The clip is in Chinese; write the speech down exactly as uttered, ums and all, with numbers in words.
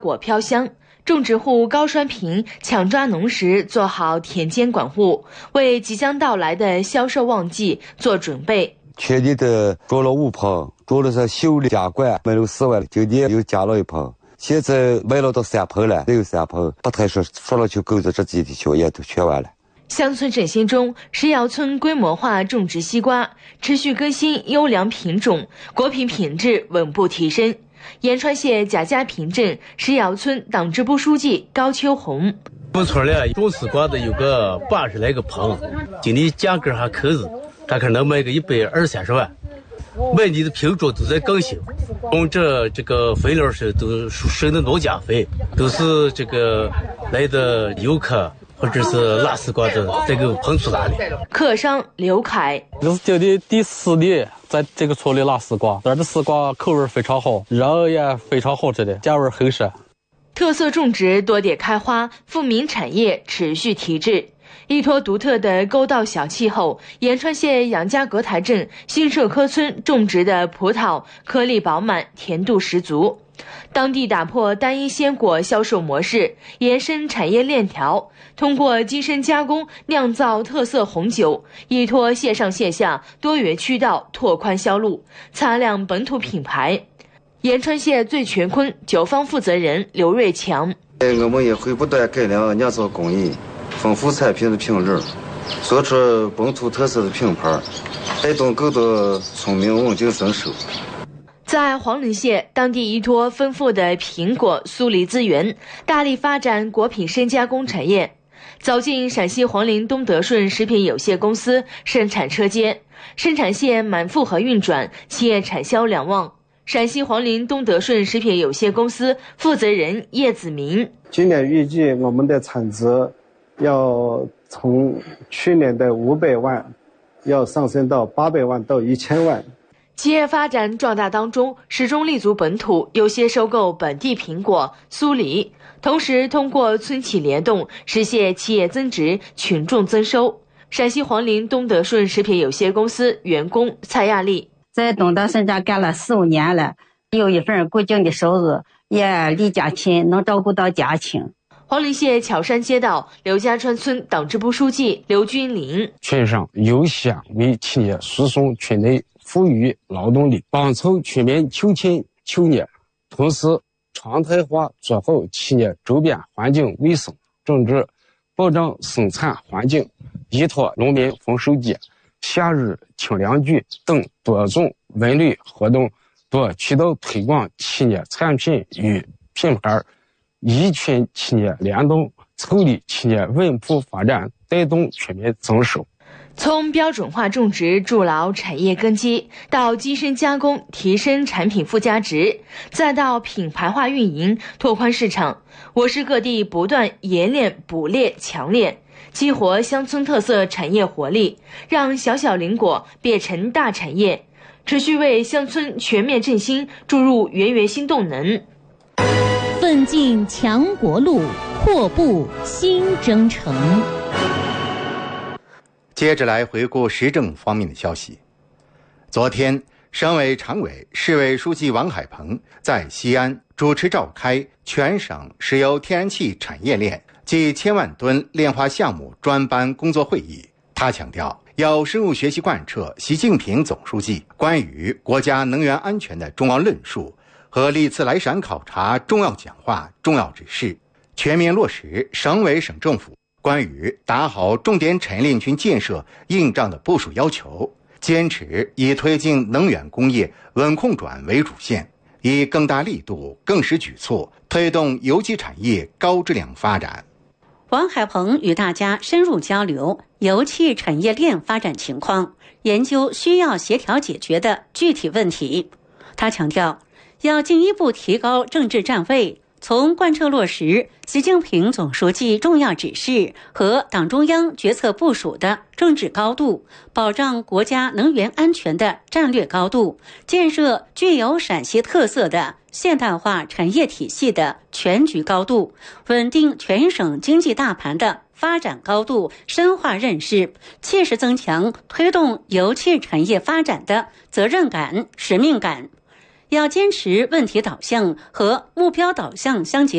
果飘香。种植户高栓平抢抓农时做好田间管护，为即将到来的销售旺季做准备。 去年的捉了五棚，捉了是修理加管卖了四万，今年又加了一棚，现在卖了到三棚了，没有三棚，不太说说了就狗子这几的球也都全完了。 乡村振兴中，石窑村规模化种植西瓜，持续更新优良品种，果品品质稳步提升。延川县贾家坪镇石窑村党支部书记高秋红： 我们村里种丝瓜的有个八十来个棚，今年价格还可以，大概能卖个一百二三十万。每年的品种都在更新，用这这个肥料是都生的农家肥，都是这个来的游客或者是拉丝瓜的这个棚出来的。 客商刘凯： 这是今年第四年在这个村里拉丝瓜，这儿的丝瓜口味非常好，人也非常好吃的，价位很实。 特色种植多点开花，富民产业持续提质。依托独特的沟道小气候，延川县杨家阁台镇新社科村种植的葡萄颗粒饱满，甜度十足。当地打破单一鲜果销售模式，延伸产业链条，通过精深加工酿造特色红酒，依托线上线下多元渠道拓宽销路，擦亮本土品牌。延川县醉泉坤酒坊负责人刘瑞强： 我们也会不断改良酿造工艺，丰富产品的品质，做出本土特色的品牌，带动更多村民稳定增收。 在黄陵县，当地依托丰富的苹果、酥梨资源，大力发展果品深加工产业。走进陕西黄陵东德顺食品有限公司生产车间，生产线满负荷运转，企业产销两旺。陕西黄陵东德顺食品有限公司负责人叶子明： 今年预计我们的产值要从去年的五百万，要上升到八百万到一千万。 企业发展壮大当中，始终立足本土，优先收购本地苹果、酥梨，同时通过村企联动，实现企业增值、群众增收。陕西黄陵东德顺食品有限公司员工蔡亚丽： 在东德顺这干了四五年了，有一份固定的收入，也离家近，能照顾到家庭。 黄陵县巧山街道刘家川村党支部书记刘军林： 村上优先为企业输送村内富裕劳动力，帮助村民求勤求业，同时常态化做好企业周边环境卫生整治，保障生产环境，依托农民丰收节、夏日清凉季等多种文旅活动，多渠道推广企业产品与品牌，一群企业联动，促力企业稳步发展，带动全民增收。 从标准化种植筑牢产业根基，到精深加工提升产品附加值，再到品牌化运营拓宽市场，我市各地不断冶炼补炼强炼，激活乡村特色产业活力，让小小林果变成大产业，持续为乡村全面振兴注入源源新动能。 奋进强国路，阔步新征程。 接着来回顾时政方面的消息。昨天，省委常委、市委书记王海鹏在西安主持召开全省石油天然气产业链及千万吨炼化项目专班工作会议。他强调，要深入学习贯彻习近平总书记关于国家能源安全的重要论述和历次来陕考察重要讲话、重要指示，全面落实省委省政府关于打好重点产业链群建设硬仗的部署要求，坚持以推进能源工业稳控转为主线，以更大力度、更实举措推动油气产业高质量发展。 王海鹏与大家深入交流油气产业链发展情况，研究需要协调解决的具体问题。他强调，要进一步提高政治站位，从贯彻落实习近平总书记重要指示和党中央决策部署的政治高度，保障国家能源安全的战略高度，建设具有陕西特色的现代化产业体系的全局高度，稳定全省经济大盘的发展高度，深化认识，切实增强推动油气产业发展的责任感、使命感。要坚持问题导向和目标导向相结合。